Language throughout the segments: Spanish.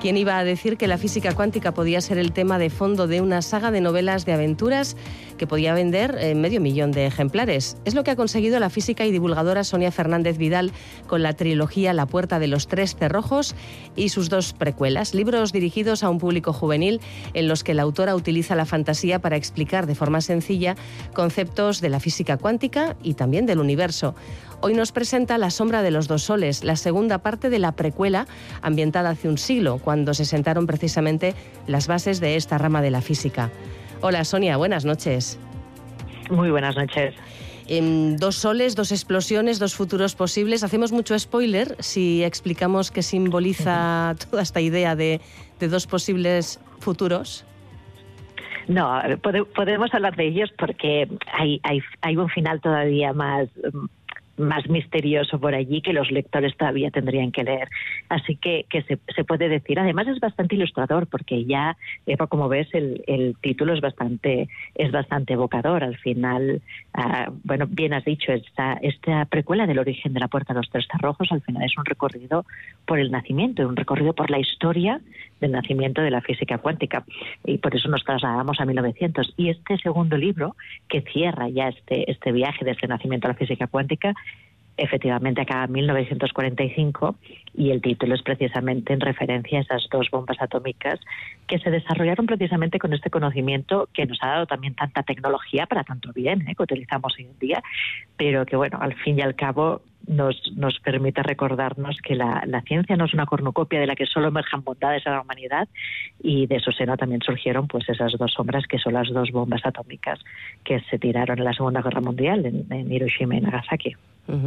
¿Quién iba a decir que la física cuántica podía ser el tema de fondo de una saga de novelas de aventuras que podía vender 500.000 de ejemplares? Es lo que ha conseguido la física y divulgadora Sonia Fernández Vidal con la trilogía La puerta de los tres cerrojos y sus 2 precuelas, libros dirigidos a un público juvenil en los que la autora utiliza la fantasía para explicar de forma sencilla conceptos de la física cuántica y también del universo. Hoy nos presenta La sombra de los 2 soles, la segunda parte de la precuela ambientada hace un siglo, cuando se sentaron precisamente las bases de esta rama de la física. Hola Sonia, buenas noches. Muy buenas noches. 2 soles, 2 explosiones, 2 futuros posibles. Hacemos mucho spoiler si explicamos qué simboliza toda esta idea de 2 posibles futuros. No, podemos hablar de ellos porque hay un final todavía más misterioso por allí que los lectores todavía tendrían que leer. Así que se puede decir. Además es bastante ilustrador porque ya, como ves, el título es bastante evocador. Al final, bueno, bien has dicho, esta precuela del origen de la puerta de los tres cerrojos al final es un recorrido por el nacimiento, un recorrido por la historia del nacimiento de la física cuántica. Y por eso nos trasladamos a 1900. Y este segundo libro, que cierra ya este viaje de este nacimiento a la física cuántica, efectivamente acaba en 1945 y el título es precisamente en referencia a esas 2 bombas atómicas que se desarrollaron precisamente con este conocimiento que nos ha dado también tanta tecnología para tanto bien, que utilizamos hoy en día, pero que bueno, al fin y al cabo nos permite recordarnos que la ciencia no es una cornucopia de la que solo emerjan bondades a la humanidad, y de su seno también surgieron pues esas 2 sombras que son las 2 bombas atómicas que se tiraron en la Segunda Guerra Mundial en Hiroshima y Nagasaki.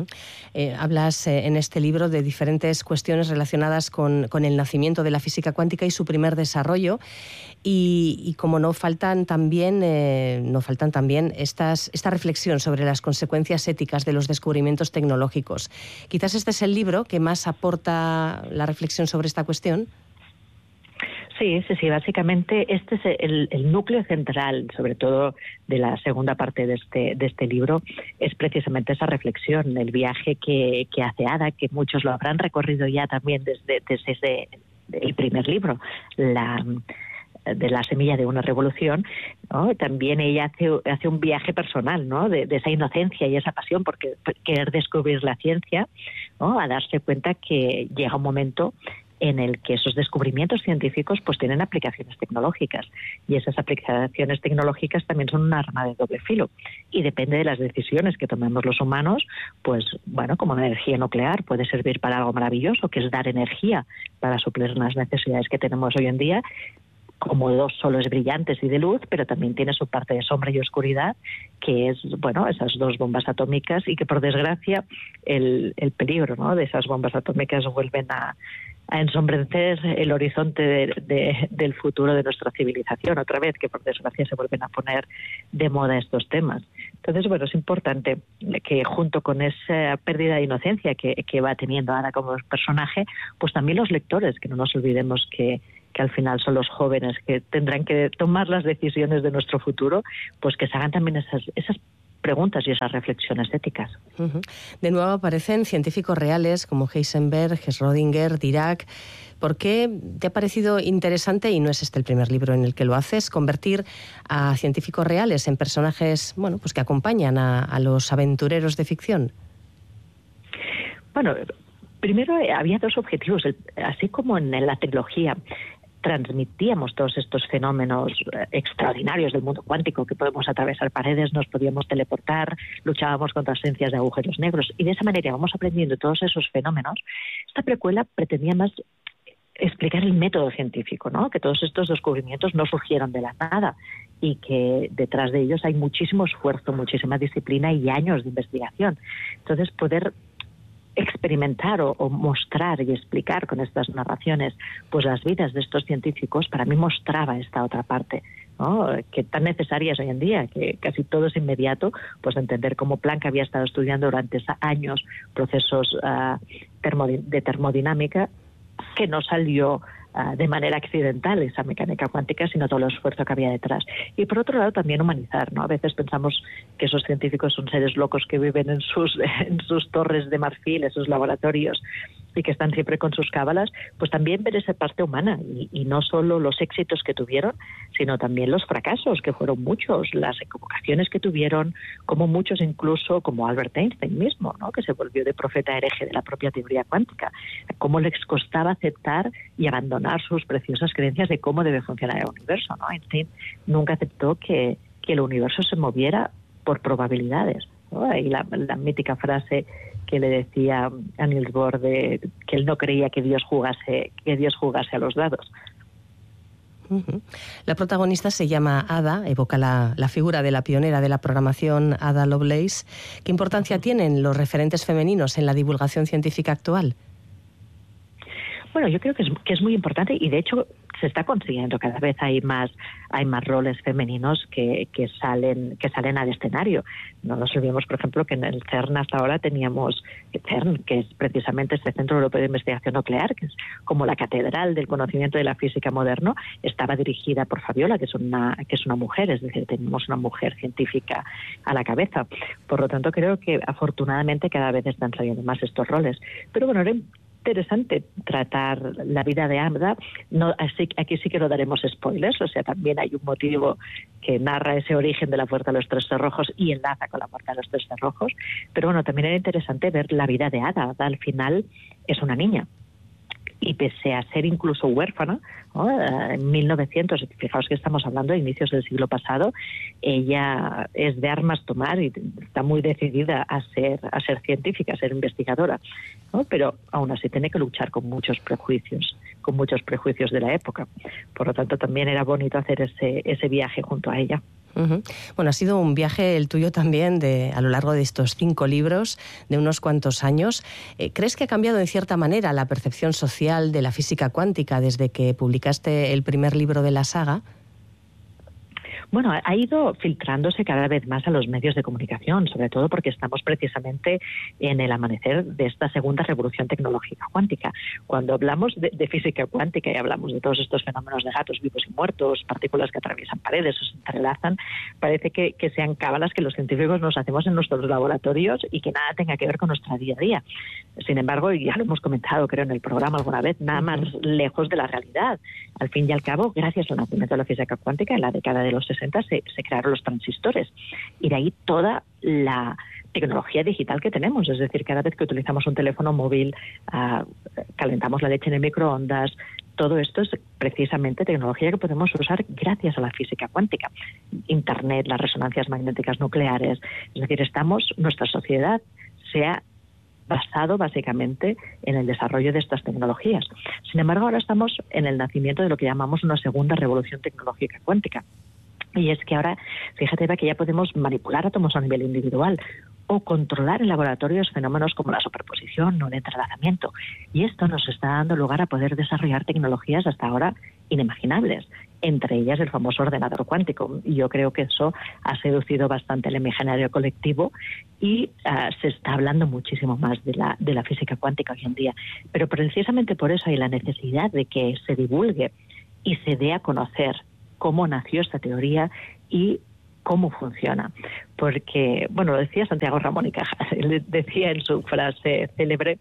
Hablas en este libro de diferentes cuestiones relacionadas con el nacimiento de la física cuántica y su primer desarrollo, y como no faltan también esta reflexión sobre las consecuencias éticas de los descubrimientos tecnológicos. Quizás este es el libro que más aporta la reflexión sobre esta cuestión. Sí, básicamente este es el núcleo central, sobre todo de la segunda parte de este libro, es precisamente esa reflexión, el viaje que hace Ada, que muchos lo habrán recorrido ya también desde el primer libro, de la semilla de una revolución, ¿no? También ella hace un viaje personal, ¿no? de esa inocencia y esa pasión por querer descubrir la ciencia, ¿no? A darse cuenta que llega un momento en el que esos descubrimientos científicos pues tienen aplicaciones tecnológicas, y esas aplicaciones tecnológicas también son un arma de doble filo, y depende de las decisiones que tomemos los humanos, pues bueno, como la energía nuclear puede servir para algo maravilloso, que es dar energía para suplir las necesidades que tenemos hoy en día, como 2 soles brillantes y de luz, pero también tiene su parte de sombra y oscuridad, que es, bueno, esas 2 bombas atómicas, y que por desgracia el peligro, ¿no?, de esas bombas atómicas vuelven a ensombrecer el horizonte del futuro de nuestra civilización otra vez, que por desgracia se vuelven a poner de moda estos temas. Entonces, bueno, es importante que junto con esa pérdida de inocencia que va teniendo Ada como personaje, pues también los lectores, que no nos olvidemos que al final son los jóvenes que tendrán que tomar las decisiones de nuestro futuro, pues que se hagan también esas preguntas y esas reflexiones éticas. De nuevo aparecen científicos reales como Heisenberg, Schrödinger, Dirac. ¿Por qué te ha parecido interesante, y no es este el primer libro en el que lo haces, convertir a científicos reales en personajes, bueno, pues que acompañan a los aventureros de ficción? Bueno, primero había 2 objetivos, así como en la trilogía transmitíamos todos estos fenómenos extraordinarios del mundo cuántico, que podemos atravesar paredes, nos podíamos teleportar, luchábamos contra esencias de agujeros negros, y de esa manera vamos aprendiendo todos esos fenómenos. Esta precuela pretendía más explicar el método científico, ¿no? Que todos estos descubrimientos no surgieron de la nada, y que detrás de ellos hay muchísimo esfuerzo, muchísima disciplina y años de investigación. Entonces, poder experimentar o mostrar y explicar con estas narraciones pues las vidas de estos científicos, para mí mostraba esta otra parte, ¿no?, que tan necesaria es hoy en día, que casi todo es inmediato, pues entender cómo Planck había estado estudiando durante años procesos de termodinámica, que no salió de manera accidental esa mecánica cuántica, sino todo el esfuerzo que había detrás. Y por otro lado también humanizar, ¿no? A veces pensamos que esos científicos son seres locos que viven en sus torres de marfil, en sus laboratorios, y que están siempre con sus cábalas, pues también ver esa parte humana y no solo los éxitos que tuvieron, sino también los fracasos, que fueron muchos, las equivocaciones que tuvieron, como muchos incluso, como Albert Einstein mismo, ¿no?, que se volvió de profeta hereje de la propia teoría cuántica, cómo les costaba aceptar y abandonar sus preciosas creencias de cómo debe funcionar el universo, ¿no? Einstein nunca aceptó que el universo se moviera por probabilidades, ¿no? Y la mítica frase que le decía a Niels Bohr de que él no creía que Dios jugase a los dados. La protagonista se llama Ada, evoca la figura de la pionera de la programación, Ada Lovelace. ¿Qué importancia tienen los referentes femeninos en la divulgación científica actual? Bueno, yo creo que es muy importante y de hecho se está consiguiendo. Cada vez hay más roles femeninos que salen al escenario. No nos olvidemos, por ejemplo, que en el CERN hasta ahora teníamos CERN, que es precisamente este Centro Europeo de Investigación Nuclear, que es como la catedral del conocimiento de la física moderno, estaba dirigida por Fabiola, que es una mujer, es decir, tenemos una mujer científica a la cabeza. Por lo tanto, creo que afortunadamente cada vez están saliendo más estos roles. Pero bueno, era interesante tratar la vida de Ada. No, aquí sí que no daremos spoilers, o sea, también hay un motivo que narra ese origen de la Puerta de los Tres Cerrojos y enlaza con la Puerta de los Tres Cerrojos, pero bueno, también era interesante ver la vida de Ada. Ada al final es una niña y pese a ser incluso huérfana, ¿no?, en 1900, fijaos que estamos hablando de inicios del siglo pasado, ella es de armas tomar y está muy decidida a ser científica, a ser investigadora, ¿no?, pero aún así tiene que luchar con muchos prejuicios de la época. Por lo tanto, también era bonito hacer ese viaje junto a ella. Bueno, ha sido un viaje el tuyo también a lo largo de estos 5 libros, de unos cuantos años. ¿Crees que ha cambiado en cierta manera la percepción social de la física cuántica desde que publicaste el primer libro de la saga? Bueno, ha ido filtrándose cada vez más a los medios de comunicación, sobre todo porque estamos precisamente en el amanecer de esta segunda revolución tecnológica cuántica. Cuando hablamos de física cuántica y hablamos de todos estos fenómenos de gatos vivos y muertos, partículas que atraviesan paredes o se entrelazan, parece que sean cábalas que los científicos nos hacemos en nuestros laboratorios y que nada tenga que ver con nuestro día a día. Sin embargo, y ya lo hemos comentado creo en el programa alguna vez, nada más lejos de la realidad. Al fin y al cabo, gracias al nacimiento de la física cuántica en la década de los 60 se crearon los transistores y de ahí toda la tecnología digital que tenemos, es decir, cada vez que utilizamos un teléfono móvil, calentamos la leche en el microondas, todo esto es precisamente tecnología que podemos usar gracias a la física cuántica. Internet, las resonancias magnéticas nucleares, es decir, nuestra sociedad se ha basado básicamente en el desarrollo de estas tecnologías. Sin embargo, ahora estamos en el nacimiento de lo que llamamos una segunda revolución tecnológica cuántica. Y es que ahora, fíjate, Eva, que ya podemos manipular átomos a nivel individual o controlar en laboratorios fenómenos como la superposición o el entrelazamiento. Y esto nos está dando lugar a poder desarrollar tecnologías hasta ahora inimaginables, entre ellas el famoso ordenador cuántico. Y yo creo que eso ha seducido bastante el imaginario colectivo y se está hablando muchísimo más de la física cuántica hoy en día. Pero precisamente por eso hay la necesidad de que se divulgue y se dé a conocer cómo nació esta teoría y cómo funciona. Porque, bueno, lo decía Santiago Ramón y Cajal, él decía en su frase célebre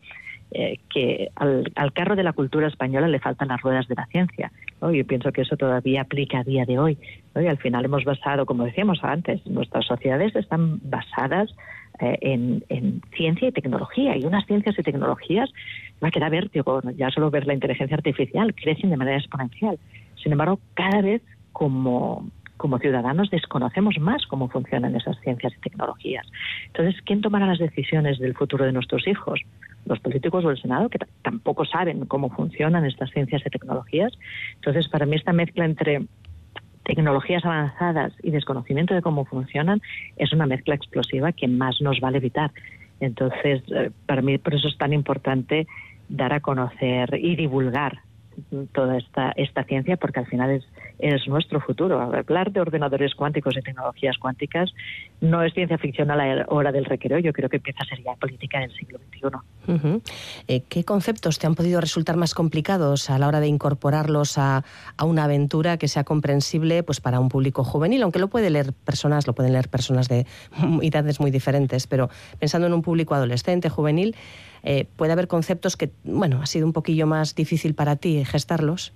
que al carro de la cultura española le faltan las ruedas de la ciencia, ¿no? Yo pienso que eso todavía aplica a día de hoy, ¿no? Y al final hemos basado, como decíamos antes, nuestras sociedades están basadas en ciencia y tecnología, y unas ciencias y tecnologías va a quedar vértigo, ¿no? Ya solo ver la inteligencia artificial, crecen de manera exponencial. Sin embargo, cada vez como ciudadanos desconocemos más cómo funcionan esas ciencias y tecnologías. Entonces, ¿quién tomará las decisiones del futuro de nuestros hijos? ¿Los políticos o el Senado, que tampoco saben cómo funcionan estas ciencias y tecnologías? Entonces, para mí esta mezcla entre tecnologías avanzadas y desconocimiento de cómo funcionan es una mezcla explosiva que más nos vale evitar. Entonces, para mí por eso es tan importante dar a conocer y divulgar toda esta ciencia, porque al final es nuestro futuro. Hablar de ordenadores cuánticos y tecnologías cuánticas no es ciencia ficción a la hora del recreo, yo creo que empieza a ser ya política del siglo XXI. ¿Qué conceptos te han podido resultar más complicados a la hora de incorporarlos a una aventura que sea comprensible pues para un público juvenil? Aunque lo pueden leer personas de edades muy diferentes, pero pensando en un público adolescente, juvenil, puede haber conceptos que, ha sido un poquillo más difícil para ti gestarlos.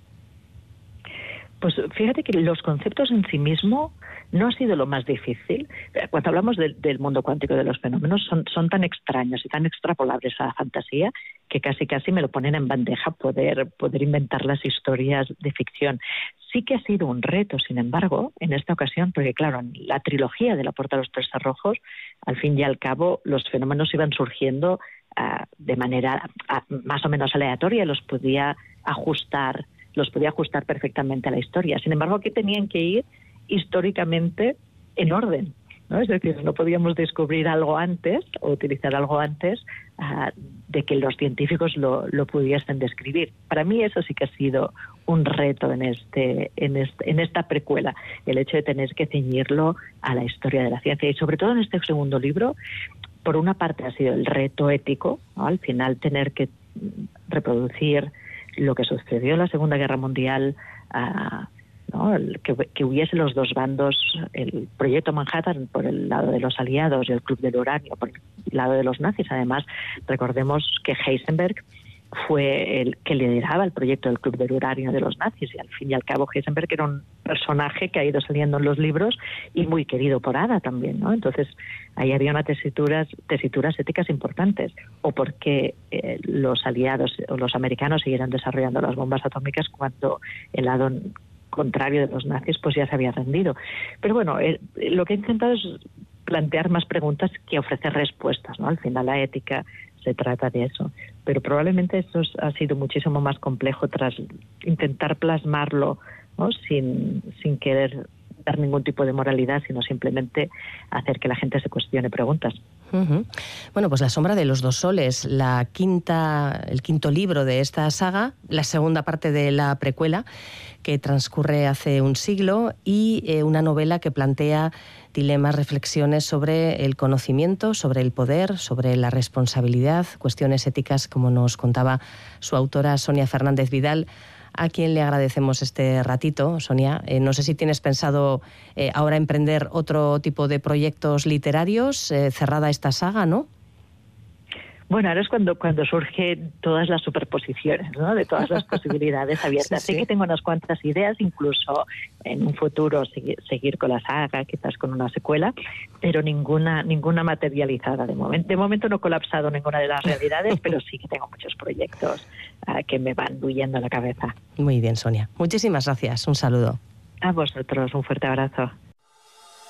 Pues fíjate que los conceptos en sí mismo no ha sido lo más difícil. Cuando hablamos del mundo cuántico, de los fenómenos, son tan extraños y tan extrapolables a la fantasía que casi me lo ponen en bandeja poder inventar las historias de ficción. Sí que ha sido un reto, sin embargo, en esta ocasión, porque claro, en la trilogía de La Puerta de los Tres Cerrojos, al fin y al cabo, los fenómenos iban surgiendo de manera más o menos aleatoria, los podía ajustar perfectamente a la historia. Sin embargo, aquí tenían que ir históricamente en orden, ¿no? Es decir, no podíamos descubrir algo antes o utilizar algo antes de que los científicos lo pudiesen describir. Para mí eso sí que ha sido un reto en esta precuela, el hecho de tener que ceñirlo a la historia de la ciencia. Y sobre todo en este segundo libro, por una parte ha sido el reto ético, ¿no? Al final tener que reproducir lo que sucedió en la Segunda Guerra Mundial, ¿no? Que hubiese los dos bandos, el proyecto Manhattan por el lado de los aliados y el Club del Uranio por el lado de los nazis. Además, recordemos que Heisenberg fue el que lideraba el proyecto del Club del Uranio de los nazis, y al fin y al cabo Heisenberg era un personaje que ha ido saliendo en los libros y muy querido por Ada también, ¿no? Entonces ahí había unas tesituras éticas importantes, o porque los aliados o los americanos siguieran desarrollando las bombas atómicas cuando el lado contrario de los nazis pues ya se había rendido. Pero bueno, lo que he intentado es plantear más preguntas que ofrecer respuestas, ¿no? Al final la ética se trata de eso, pero probablemente esto ha sido muchísimo más complejo tras intentar plasmarlo, ¿no? sin querer dar ningún tipo de moralidad, sino simplemente hacer que la gente se cuestione preguntas. Bueno, pues La sombra de los dos soles, el quinto libro de esta saga, la segunda parte de la precuela, que transcurre hace un siglo, y una novela que plantea dilemas, reflexiones sobre el conocimiento, sobre el poder, sobre la responsabilidad, cuestiones éticas, como nos contaba su autora Sonia Fernández Vidal, a quien le agradecemos este ratito. Sonia, no sé si tienes pensado ahora emprender otro tipo de proyectos literarios, cerrada esta saga, ¿no? Bueno, ahora es cuando surgen todas las superposiciones, ¿no? De todas las posibilidades abiertas. Sí. Sé que tengo unas cuantas ideas, incluso en un futuro seguir con la saga, quizás con una secuela, pero ninguna materializada de momento. De momento no he colapsado ninguna de las realidades, pero sí que tengo muchos proyectos que me van huyendo a la cabeza. Muy bien, Sonia. Muchísimas gracias. Un saludo. A vosotros, un fuerte abrazo.